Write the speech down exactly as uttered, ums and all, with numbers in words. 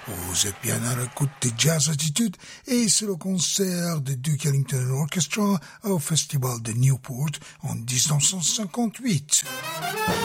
Vous êtes bien à l'écoute de Jazz Attitude et c'est le concert de Duke Ellington Orchestra au Festival de Newport en dix-neuf cent cinquante-huit.